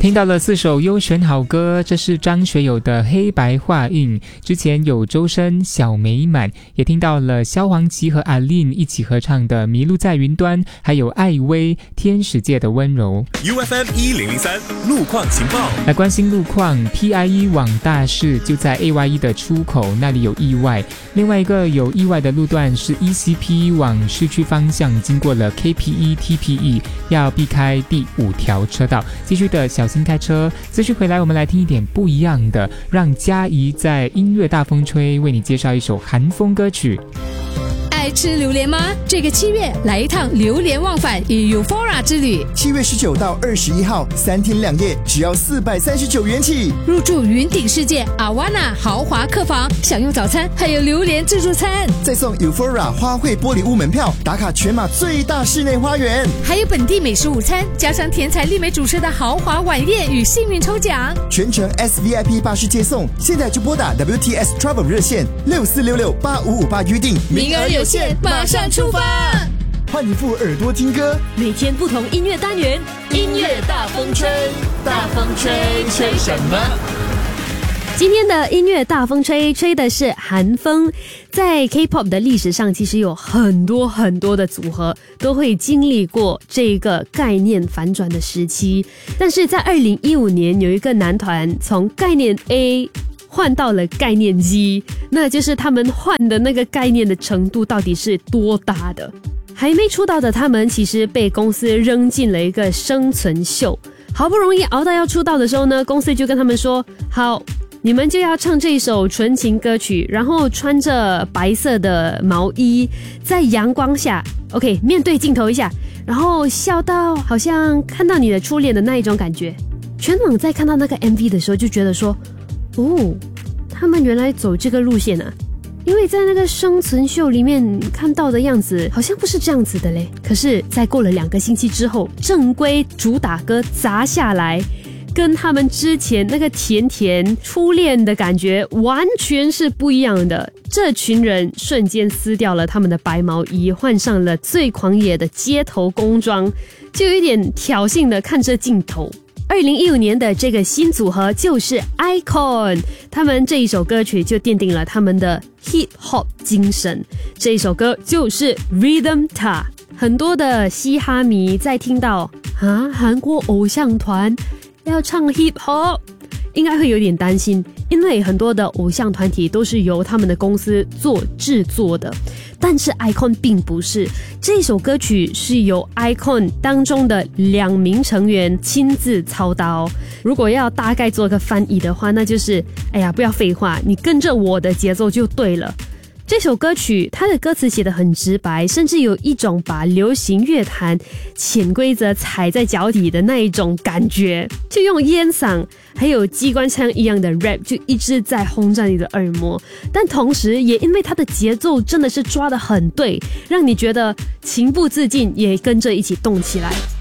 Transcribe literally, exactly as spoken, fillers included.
听到了四首优选好歌，这是张学友的《黑白画韵》，之前有周深、小美满，也听到了萧煌奇和阿令一起合唱的《迷路在云端》，还有艾薇《天使界的温柔》。 U F M 一零零三路况情报， 来关心路况。 P I E 往大市就在 A Y E 的出口那里有意外，另外一个有意外的路段是 E C P 往市区方向，经过了 K P E T P E， 要避开第五条车道，继续的小心开车。继续回来，我们来听一点不一样的，让嘉怡在音乐大风吹为你介绍一首韩风歌曲。 爱吃榴莲吗？这个七月来一趟榴莲忘返与 Euphoria 之旅。 七月十九到二十一号，三天两夜，只要四百三十九元起。 入住云顶世界阿瓦纳豪华客房，享用早餐，还有榴莲自助餐， 再送 Euphoria 花卉玻璃屋门票，打卡全马最大室内花园， 还有本地美食午餐，加上甜彩丽美主持的豪华晚宴与幸运抽奖， 全程 S V I P 巴士接送。现在就拨打 W T S Travel 热线六四六六八五五八预定， 名额有限，马上出发！ 换一副耳朵听歌， 每天不同音乐单元， 音乐大风吹，大风吹，吹什么？ 今天的音乐大风吹，吹的是韩风。在 K-pop 的历史上，其实有很多很多的组合都会经历过这个概念反转的时期，但是在二零一五年，有一个男团从概念 A换到了概念 G， 那就是他们换的那个概念的程度到底是多大的。还没出道的他们其实被公司扔进了一个生存秀，好不容易熬到要出道的时候呢，公司就跟他们说，好，你们就要唱这一首纯情歌曲，然后穿着白色的毛衣，在阳光下 OK 面对镜头一下，然后笑到好像看到你的初恋的那一种感觉。全网在看到那个 M V 的时候就觉得说，哦，他们原来走这个路线啊，因为在那个生存秀里面看到的样子好像不是这样子的嘞。可是在过了两个星期之后，正规主打歌砸下来，跟他们之前那个甜甜初恋的感觉完全是不一样的。这群人瞬间撕掉了他们的白毛衣，换上了最狂野的街头工装，就有一点挑衅的看着镜头。二零一五年的这个新组合就是 iKON， 他们这一首歌曲就奠定了他们的 hip hop 精神。这一首歌就是 Rhythm Ta。 很多的嘻哈迷在听到啊韩国偶像团要唱 hip hop， 应该会有点担心，因为很多的偶像团体都是由他们的公司做制作的，但是 iKON 并不是。这首歌曲是由 iKON 当中的两名成员亲自操刀。如果要大概做个翻译的话，那就是哎呀，不要废话，你跟着我的节奏就对了。这首歌曲它的歌词写得很直白，甚至有一种把流行乐坛潜规则踩在脚底的那一种感觉，就用烟嗓还有机关枪一样的 rap 就一直在轰炸你的耳膜，但同时也因为它的节奏真的是抓得很对，让你觉得情不自禁也跟着一起动起来。